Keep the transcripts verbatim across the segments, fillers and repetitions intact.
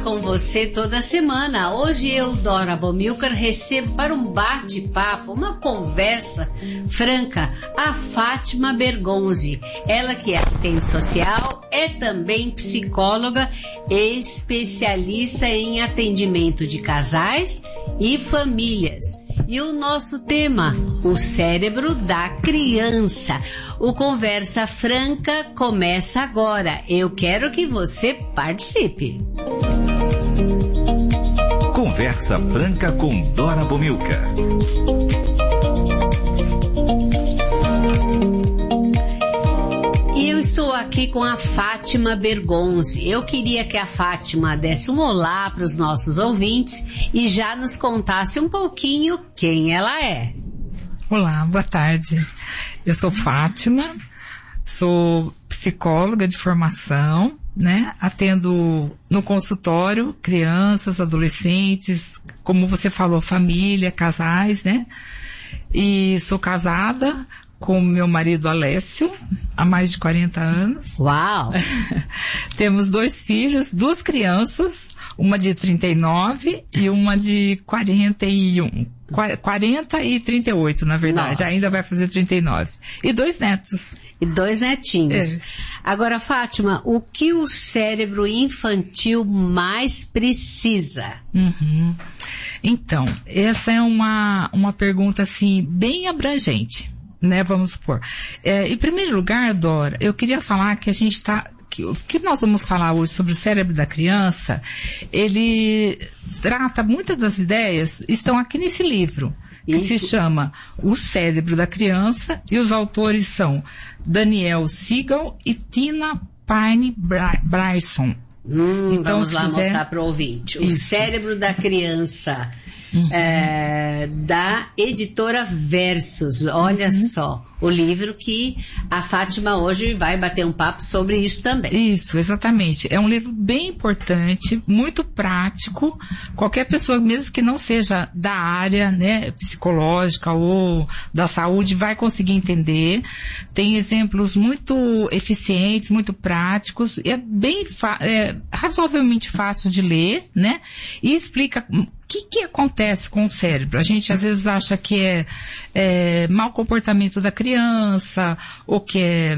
com você toda semana. Hoje eu, Dora Bomilcar, recebo para um bate-papo, uma conversa franca, a Fátima Bergonzi. Ela que é assistente social, é também psicóloga, especialista em atendimento de casais e famílias. E o nosso tema, o cérebro da criança. O Conversa Franca começa agora. Eu quero que você participe. Conversa Franca com Dora Bomilcar. E eu estou aqui com a Fátima Bergonzi. Eu queria que a Fátima desse um olá para os nossos ouvintes e já nos contasse um pouquinho quem ela é. Olá, boa tarde. Eu sou Fátima, sou psicóloga de formação, né? Atendo no consultório crianças, adolescentes, como você falou, família, casais, né? E sou casada com meu marido Alessio, há mais de quarenta anos. Uau! Temos dois filhos, duas crianças, uma de trinta e nove e uma de quarenta e um. quarenta e trinta e oito, na verdade. Nossa. Ainda vai fazer trinta e nove. E dois netos. E dois netinhos. É. Agora, Fátima, o que o cérebro infantil mais precisa? Uhum. Então, essa é uma, uma pergunta, assim, bem abrangente, né? Vamos supor. É, em primeiro lugar, Dora, eu queria falar que a gente está... O que nós vamos falar hoje sobre o cérebro da criança, ele trata muitas das ideias, estão aqui nesse livro, que Isso. se chama O Cérebro da Criança, e os autores são Daniel Siegel e Tina Payne Bryson. Hum, então, vamos lá quiser... mostrar para o ouvinte. O Isso. Cérebro da Criança, uhum. é, da editora Versus. Olha uhum. só, o livro que a Fátima hoje vai bater um papo sobre isso também. Isso, exatamente. É um livro bem importante, muito prático. Qualquer pessoa, mesmo que não seja da área, né, psicológica ou da saúde, vai conseguir entender. Tem exemplos muito eficientes, muito práticos. É bem é, razoavelmente fácil de ler, né? E explica o que, que acontece com o cérebro. A gente às vezes acha que é, é mau comportamento da criança, ou que é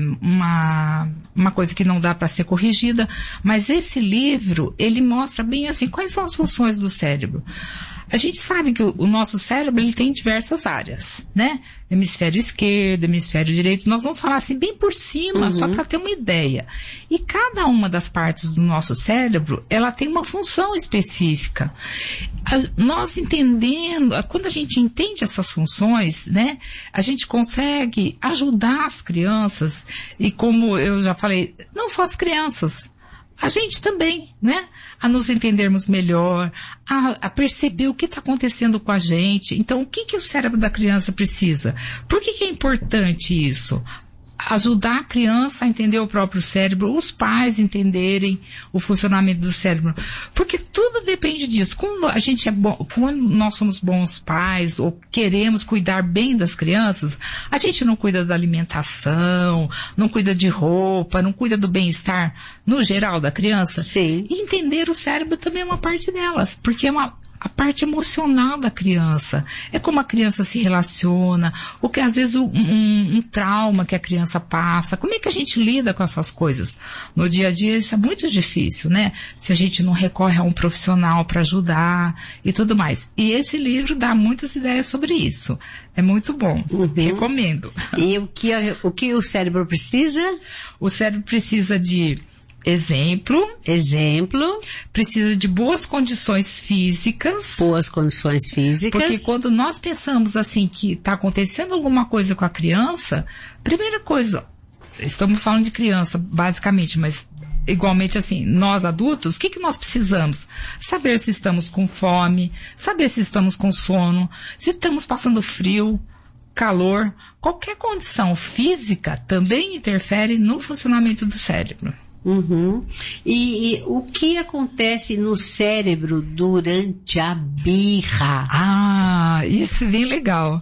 uma, uma coisa que não dá para ser corrigida, mas esse livro, ele mostra bem assim, quais são as funções do cérebro. A gente sabe que o, o nosso cérebro, ele tem diversas áreas, né? Hemisfério esquerdo, hemisfério direito, nós vamos falar assim bem por cima, uhum. só para ter uma ideia. E cada uma das partes do nosso cérebro, ela tem uma função específica. A, nós entendendo, quando a gente entende essas funções, né, a gente consegue ajudar as crianças, e como eu já falei, não só as crianças, a gente também, né? A nos entendermos melhor, a, a perceber o que está acontecendo com a gente. Então, o que, que o cérebro da criança precisa? Por que, que é importante isso? Ajudar a criança a entender o próprio cérebro, os pais entenderem o funcionamento do cérebro. Porque tudo depende disso. Quando a gente é bom, quando nós somos bons pais ou queremos cuidar bem das crianças, a gente não cuida da alimentação, não cuida de roupa, não cuida do bem-estar no geral da criança. Sim. E entender o cérebro também é uma parte delas, porque é uma a parte emocional da criança. É como a criança se relaciona, o que às vezes um, um, um trauma que a criança passa. Como é que a gente lida com essas coisas? No dia a dia isso é muito difícil, né? Se a gente não recorre a um profissional para ajudar e tudo mais. E esse livro dá muitas ideias sobre isso. É muito bom. Uhum. Recomendo. E o que, o que o cérebro precisa? O cérebro precisa de Exemplo. Exemplo. Precisa de boas condições físicas. Boas condições físicas. Porque quando nós pensamos assim que está acontecendo alguma coisa com a criança, primeira coisa, estamos falando de criança basicamente, mas igualmente assim, nós adultos, o que, que nós precisamos? Saber se estamos com fome, saber se estamos com sono, se estamos passando frio, calor, qualquer condição física também interfere no funcionamento do cérebro. Uhum. E, e o que acontece no cérebro durante a birra? Ah, isso é bem legal.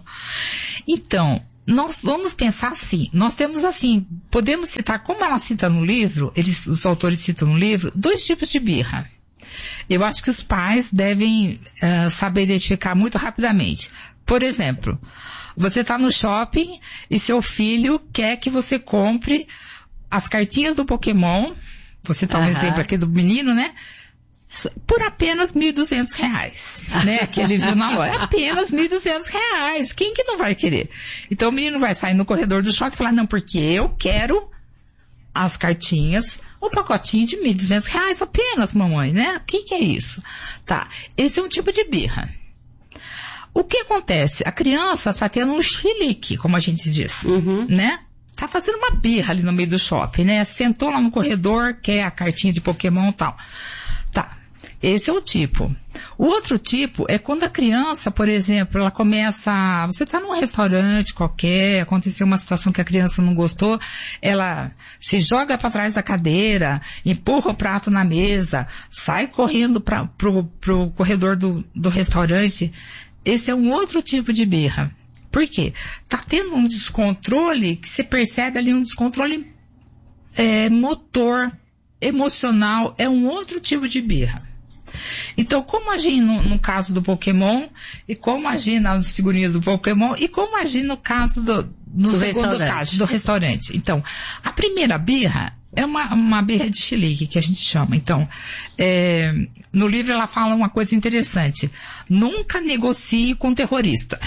Então, nós vamos pensar assim, nós temos assim, podemos citar, como ela cita no livro, eles, os autores citam no livro, dois tipos de birra. Eu acho que os pais devem uh, saber identificar muito rapidamente. Por exemplo, você está no shopping e seu filho quer que você compre as cartinhas do Pokémon, você está no exemplo aqui do menino, né? Por apenas mil e duzentos reais, né? Que ele viu na loja. Apenas mil e duzentos reais. Quem que não vai querer? Então o menino vai sair no corredor do shopping e falar, não, porque eu quero as cartinhas, um pacotinho de mil e duzentos reais apenas, mamãe, né? O que que é isso? Tá, esse é um tipo de birra. O que acontece? A criança tá tendo um chilique, como a gente diz, uhum. né? Tá fazendo uma birra ali no meio do shopping, né? Sentou lá no corredor, quer a cartinha de Pokémon e tal. Tá, esse é o tipo. O outro tipo é quando a criança, por exemplo, ela começa... Você tá num restaurante qualquer, aconteceu uma situação que a criança não gostou, ela se joga para trás da cadeira, empurra o prato na mesa, sai correndo pra, pro, pro corredor do, do restaurante. Esse é um outro tipo de birra. Por quê? Tá tendo um descontrole que você percebe ali, um descontrole é, motor, emocional, é um outro tipo de birra. Então, como agir no, no caso do Pokémon, e como agir nas figurinhas do Pokémon, e como agir no caso do, do, do segundo caso, do restaurante. Então, a primeira birra é uma, uma birra de chilique, que a gente chama. Então, é, no livro ela fala uma coisa interessante. Nunca negocie com terrorista.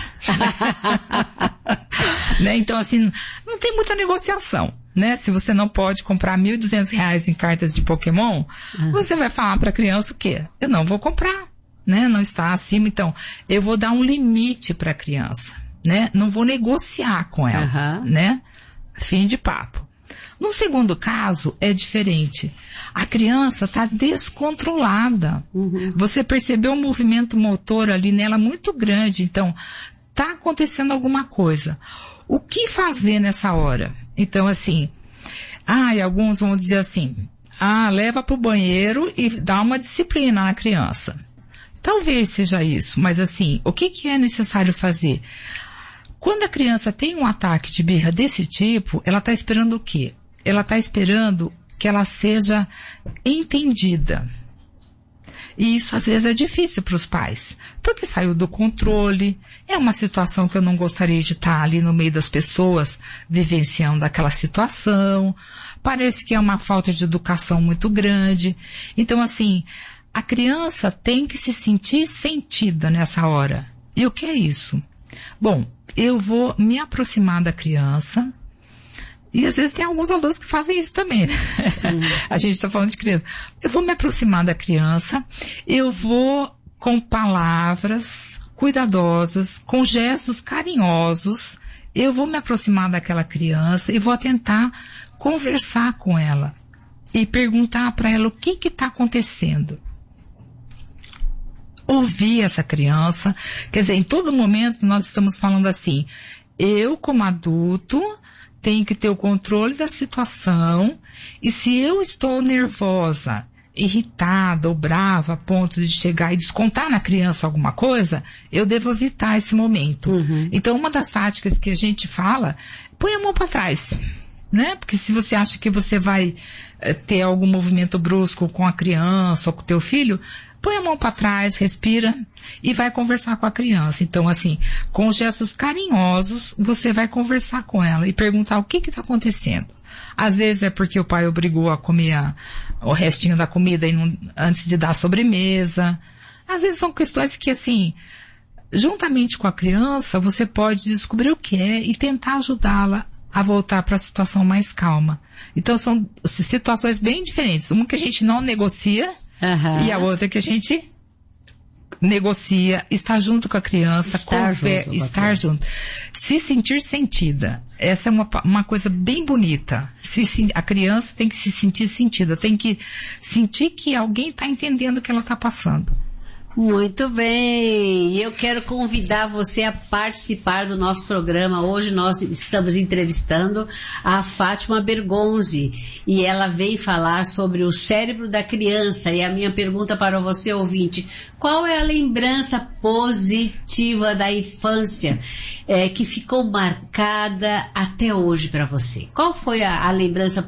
Né? Então, assim, não tem muita negociação. Né? Se você não pode comprar mil e duzentos reais em cartas de Pokémon, uhum. você vai falar para a criança o quê? Eu não vou comprar, né? Não está acima. Então, eu vou dar um limite para a criança, né? Não vou negociar com ela, uhum. né? Fim de papo. No segundo caso, é diferente. A criança está descontrolada. Uhum. Você percebeu um movimento motor ali nela muito grande. Então, está acontecendo alguma coisa. O que fazer nessa hora? Então, assim, ah, e alguns vão dizer assim, ah, leva para o banheiro e dá uma disciplina na criança. Talvez seja isso, mas assim, o que, que é necessário fazer? Quando a criança tem um ataque de birra desse tipo, ela está esperando o quê? Ela está esperando que ela seja entendida. E isso às vezes é difícil para os pais, porque saiu do controle, é uma situação que eu não gostaria de estar ali no meio das pessoas vivenciando aquela situação, parece que é uma falta de educação muito grande. Então assim, a criança tem que se sentir sentida nessa hora. E o que é isso? Bom, eu vou me aproximar da criança. E às vezes tem alguns adultos que fazem isso também. Uhum. A gente está falando de criança. Eu vou me aproximar da criança, eu vou com palavras cuidadosas, com gestos carinhosos, eu vou me aproximar daquela criança e vou tentar conversar com ela e perguntar para ela o que que está acontecendo. Ouvir essa criança, quer dizer, em todo momento nós estamos falando assim, eu como adulto tenho que ter o controle da situação e se eu estou nervosa, irritada ou brava a ponto de chegar e descontar na criança alguma coisa, eu devo evitar esse momento. Uhum. Então uma das táticas que a gente fala, põe a mão para trás, né? Porque se você acha que você vai é, ter algum movimento brusco com a criança ou com o teu filho, põe a mão para trás, respira e vai conversar com a criança. Então, assim, com gestos carinhosos, você vai conversar com ela e perguntar o que está acontecendo. Às vezes é porque o pai obrigou a comer a, o restinho da comida e não, antes de dar a sobremesa. Às vezes são questões que, assim, juntamente com a criança, você pode descobrir o que é e tentar ajudá-la a voltar para a situação mais calma. Então, são situações bem diferentes. Uma que a gente não negocia, uhum. e a outra que a gente negocia, estar junto com a criança, estar, conver- junto, estar junto, se sentir sentida. Essa é uma, uma coisa bem bonita. Se, a criança tem que se sentir sentida, tem que sentir que alguém está entendendo o que ela está passando. Muito bem, eu quero convidar você a participar do nosso programa. Hoje nós estamos entrevistando a Fátima Bergonzi e ela vem falar sobre o cérebro da criança. E a minha pergunta para você, ouvinte, qual é a lembrança positiva da infância é, que ficou marcada até hoje para você? Qual foi a, a lembrança